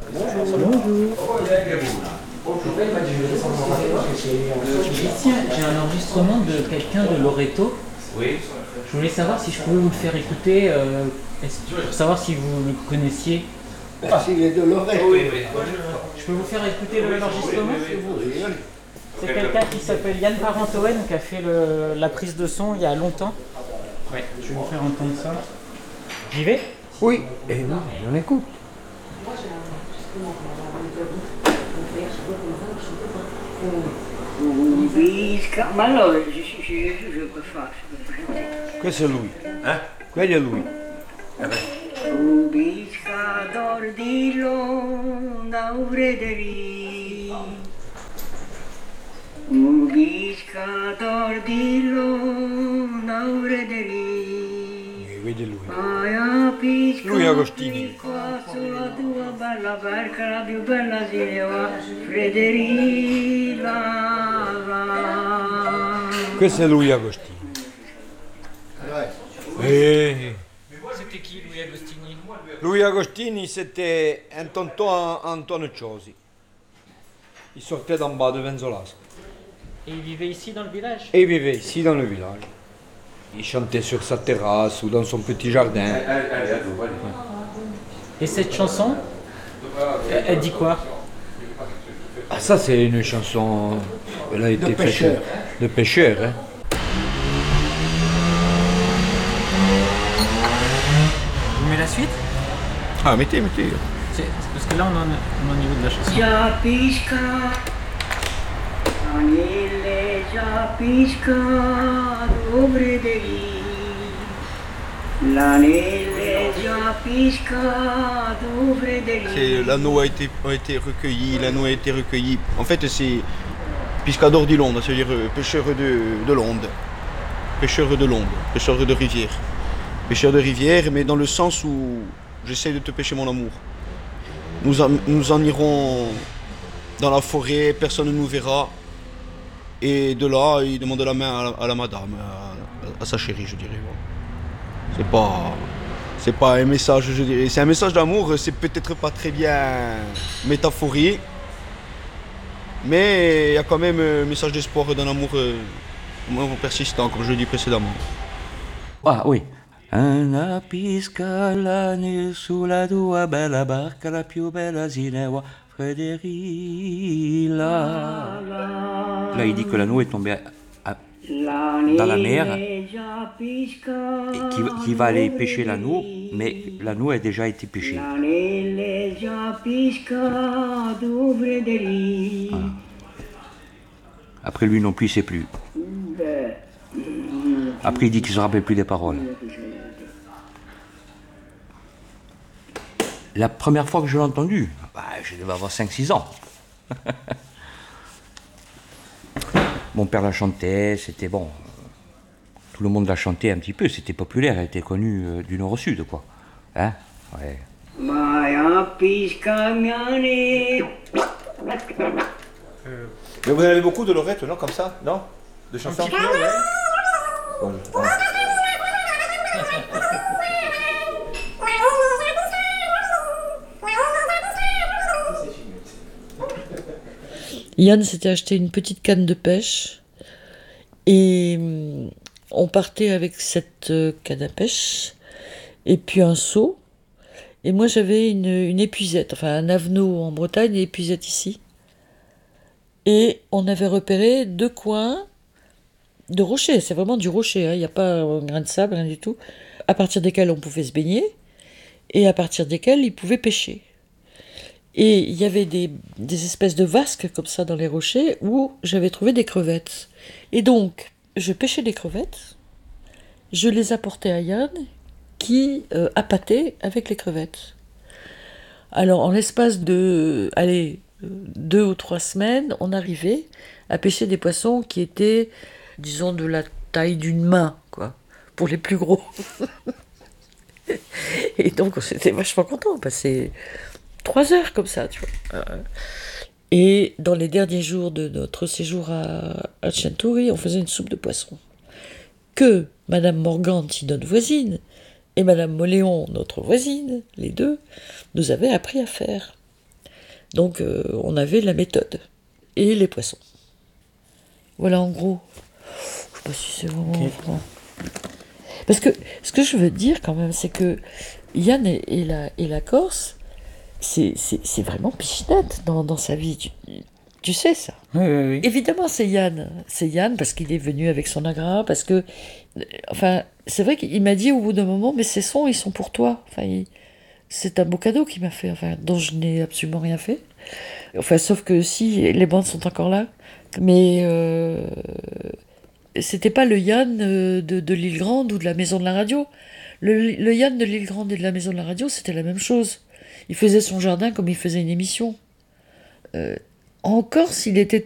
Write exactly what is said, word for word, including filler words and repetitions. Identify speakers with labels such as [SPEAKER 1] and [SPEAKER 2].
[SPEAKER 1] Bonjour. Ici, j'ai un enregistrement de quelqu'un de Loreto.
[SPEAKER 2] Oui.
[SPEAKER 1] Je voulais savoir si je pouvais vous le faire écouter, euh, pour savoir si vous le connaissiez.
[SPEAKER 3] Ah, s'il est de Loreto.
[SPEAKER 2] Oui, oui.
[SPEAKER 1] Je peux vous faire écouter l'enregistrement si vous voulez. C'est quelqu'un qui s'appelle Yann Parentoen qui a fait le, la prise de son il y a longtemps. Ouais, je vais vous faire entendre ça. J'y vais?
[SPEAKER 3] Oui, et oui, on écoute.
[SPEAKER 4] Ma allora, je, je, je, je peux faire.
[SPEAKER 3] Questo è lui.
[SPEAKER 2] Eh?
[SPEAKER 3] Quello è lui.
[SPEAKER 4] Ubisca d'ordillo da urederi. Ubisca d'ordillo da urederi.
[SPEAKER 3] Eh, vedi lui.
[SPEAKER 4] Vai a pisca
[SPEAKER 3] Lui è Agostini.
[SPEAKER 4] qua sulla tua bella barca, la più bella si ne va, Frederica.
[SPEAKER 3] Questo è lui Agostini. Eh,
[SPEAKER 1] C'était qui Louis Agostini?
[SPEAKER 3] lui Agostini, c'était un tonton Antonio Ciosi. Il sortait d'en bas de Venzolasco.
[SPEAKER 1] Et il vivait ici dans le village?
[SPEAKER 3] Et il vivait ici dans le village. Il chantait sur sa terrasse ou dans son petit jardin.
[SPEAKER 1] Et cette chanson, elle, elle dit quoi?
[SPEAKER 3] Ah, ça, c'est une chanson. Elle a été faite
[SPEAKER 5] pêcheur.
[SPEAKER 3] de pêcheur. Hein.
[SPEAKER 1] Vous mettez la suite?
[SPEAKER 3] Ah, mettez, mettez.
[SPEAKER 1] C'est c'est parce que là on en, on est au niveau de la chanson.
[SPEAKER 4] Già pisca, Anille già pisca dobre de lì. L'anelle già pisca dobre de lì.
[SPEAKER 5] C'est- L'anneau a été, a été recueilli, l'anneau a été recueilli. En fait, c'est pescador di l'onde, c'est-à-dire euh, pêcheur de, de l'onde. Pêcheur de l'onde, pêcheur de rivière. Pêcheur de rivière, mais dans le sens où j'essaie de te pêcher mon amour. Nous en, nous en irons dans la forêt, personne ne nous verra. Et de là, il demande la main à la, à la madame, à, à sa chérie, je dirais. Voilà. C'est pas, c'est pas un message, je dirais. C'est un message d'amour, c'est peut-être pas très bien métaphorique, mais il y a quand même un message d'espoir d'un amour, euh, un amour persistant, comme je l'ai dit précédemment.
[SPEAKER 6] Ah oui. Una pisca l'anil sulla tua bella barca, la più bella Ginevra, Frédéric. Là, là, il dit que l'anneau est tombé à- à- dans la mer et qu'il qu'il va aller pêcher l'anneau, mais l'anneau a déjà été pêché.
[SPEAKER 4] L'anelle già pisca dobre de lì.
[SPEAKER 6] Après, lui non plus, il sait plus. Après, il dit qu'il ne se rappelle plus des paroles. La première fois que je l'ai entendu, bah, je devais avoir cinq six ans. Mon père la chantait, c'était bon. Tout le monde la chantait un petit peu, c'était populaire, elle était connue euh, du nord au sud, quoi. Hein? Ouais.
[SPEAKER 4] Vai a pisca miane.
[SPEAKER 2] Mais vous en avez beaucoup de Lorette, non? Comme ça? Non? De chansons? Bon, bon.
[SPEAKER 7] Yann s'était acheté une petite canne de pêche et hum, on partait avec cette euh, canne à pêche et puis un seau. Et moi j'avais une, une épuisette, enfin un avenot en Bretagne et épuisette ici. Et on avait repéré deux coins de rochers, c'est vraiment du rocher, hein, il n'y a pas un grain de sable, rien du tout, à partir desquels on pouvait se baigner et à partir desquels ils pouvaient pêcher. Et il y avait des, des espèces de vasques comme ça dans les rochers où j'avais trouvé des crevettes. Et donc, je pêchais des crevettes, je les apportais à Yann qui euh, appâtait avec les crevettes. Alors, en l'espace de, allez, deux ou trois semaines, on arrivait à pêcher des poissons qui étaient, disons, de la taille d'une main, quoi, pour les plus gros. Et donc, on était vachement contents, on passait trois heures comme ça, tu vois. Et dans les derniers jours de notre séjour à, à Centauri, on faisait une soupe de poisson. Que Madame Morgante, notre voisine, et Madame Moléon, notre voisine, les deux, nous avaient appris à faire. Donc euh, on avait la méthode et les poissons. Voilà en gros. Je sais pas si c'est vraiment
[SPEAKER 1] Ok.
[SPEAKER 7] vrai. Parce que ce que je veux dire quand même, c'est que Yann et, et, la, et la Corse, c'est, c'est, c'est vraiment pichinette dans, dans sa vie. Tu, tu sais ça.
[SPEAKER 1] Oui, oui, oui.
[SPEAKER 7] Évidemment, c'est Yann. C'est Yann parce qu'il est venu avec son agra, parce que... Enfin, c'est vrai qu'il m'a dit au bout d'un moment, mais ces sons, ils sont pour toi. Enfin, il- c'est un beau cadeau qu'il m'a fait, enfin, dont je n'ai absolument rien fait. Enfin, sauf que si, les bandes sont encore là. Mais euh, c'était pas le Yann euh, de, de l'île Grande ou de la maison de la radio. Le, le Yann de l'île Grande et de la maison de la radio, c'était la même chose. Il faisait son jardin comme il faisait une émission. Euh, en Corse, il était